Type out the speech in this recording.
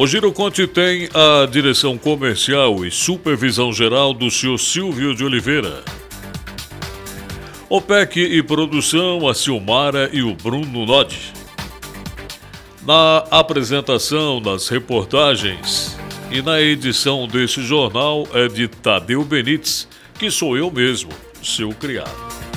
O Giro Conte tem a direção comercial e supervisão geral do Sr. Silvio de Oliveira. OPEC e produção, a Silmara e o Bruno Nodi. Na apresentação das reportagens e na edição deste jornal é de Tadeu Benites, que sou eu mesmo, seu criado.